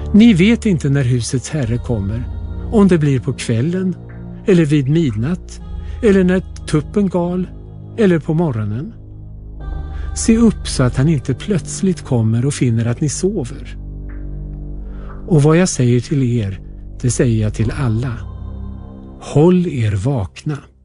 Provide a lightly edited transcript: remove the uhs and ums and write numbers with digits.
Ni vet inte när husets herre kommer, om det blir på kvällen, eller vid midnatt, eller när tuppen gal, eller på morgonen. Se upp så att han inte plötsligt kommer och finner att ni sover. Och vad jag säger till er, det säger jag till alla. Håll er vakna.